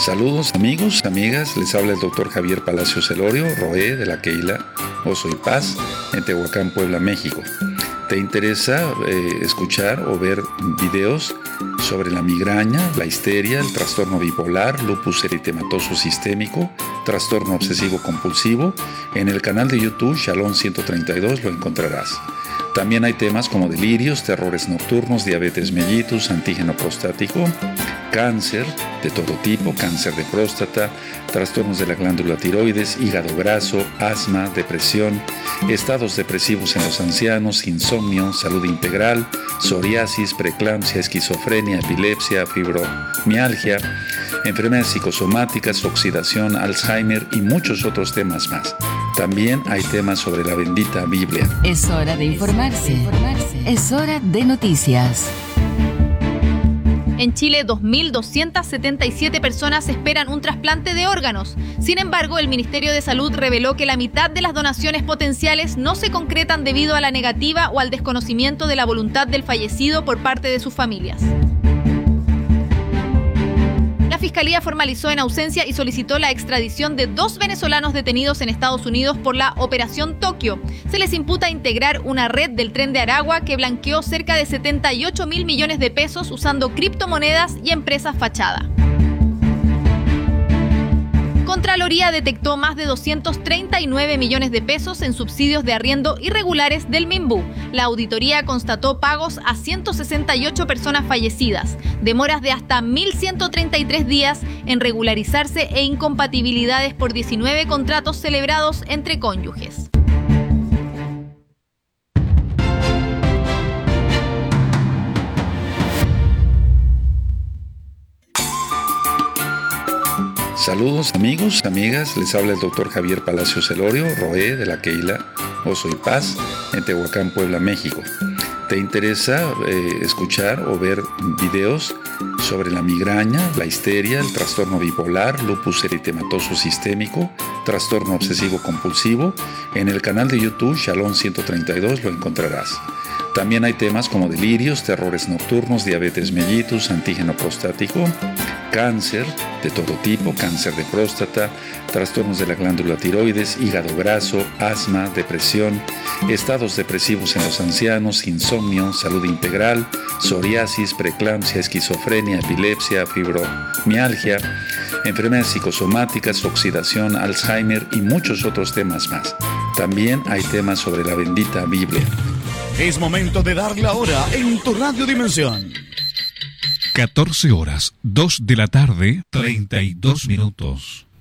Saludos amigos, amigas, les habla el doctor Javier Palacios Elorio, Roé de la Keila Oso y Paz, en Tehuacán, Puebla, México. ¿Te interesa escuchar o ver videos sobre la migraña, la histeria, el trastorno bipolar, lupus eritematoso sistémico, trastorno obsesivo compulsivo? En el canal de YouTube Shalom 132 lo encontrarás. También hay temas como delirios, terrores nocturnos, diabetes mellitus, antígeno prostático, cáncer de todo tipo, cáncer de próstata, trastornos de la glándula tiroides, hígado graso, asma, depresión, estados depresivos en los ancianos, insomnio, salud integral, psoriasis, preeclampsia, esquizofrenia, epilepsia, fibromialgia, enfermedades psicosomáticas, oxidación, Alzheimer y muchos otros temas más. También hay temas sobre la bendita Biblia. Es hora de informarse. Es hora de noticias. En Chile, 2.277 personas esperan un trasplante de órganos. Sin embargo, el Ministerio de Salud reveló que la mitad de las donaciones potenciales no se concretan debido a la negativa o al desconocimiento de la voluntad del fallecido por parte de sus familias. La Fiscalía formalizó en ausencia y solicitó la extradición de 2 venezolanos detenidos en Estados Unidos por la Operación Tokio. Se les imputa integrar una red del Tren de Aragua que blanqueó cerca de 78.000 millones de pesos usando criptomonedas y empresas fachada. Contraloría detectó más de 239 millones de pesos en subsidios de arriendo irregulares del Minbu. La auditoría constató pagos a 168 personas fallecidas, demoras de hasta 1.133 días en regularizarse e incompatibilidades por 19 contratos celebrados entre cónyuges. Saludos amigos, amigas, les habla el doctor Javier Palacios Elorio, Roé de la Keila Oso y Paz, en Tehuacán, Puebla, México. ¿Te interesa escuchar o ver videos sobre la migraña, la histeria, el trastorno bipolar, lupus eritematoso sistémico, trastorno obsesivo compulsivo? En el canal de YouTube Shalom 132 lo encontrarás. También hay temas como delirios, terrores nocturnos, diabetes mellitus, antígeno prostático, cáncer de todo tipo, cáncer de próstata, trastornos de la glándula tiroides, hígado graso, asma, depresión, estados depresivos en los ancianos, insomnio, salud integral, psoriasis, preeclampsia, esquizofrenia, epilepsia, fibromialgia, enfermedades psicosomáticas, oxidación, Alzheimer y muchos otros temas más. También hay temas sobre la bendita Biblia. Es momento de dar la hora en tu Radio Dimensión. 14 horas, 2 de la tarde, 32 minutos.